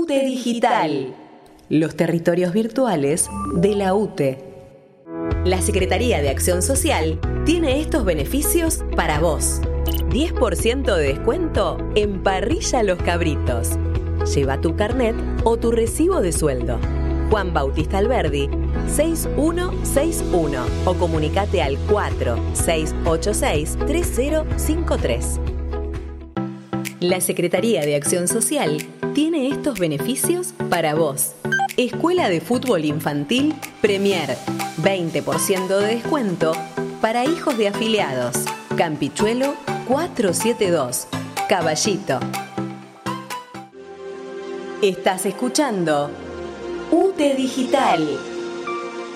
UTE Digital, los territorios virtuales de la UTE. La Secretaría de Acción Social tiene estos beneficios para vos. 10% de descuento en Parrilla Los Cabritos. Lleva tu carnet o tu recibo de sueldo. Juan Bautista Alberdi, 6161 o comunicate al 4686-3053. La Secretaría de Acción Social tiene estos beneficios para vos. Escuela de Fútbol Infantil Premier, 20% de descuento para hijos de afiliados. Campichuelo 472, Caballito. Estás escuchando UTE Digital.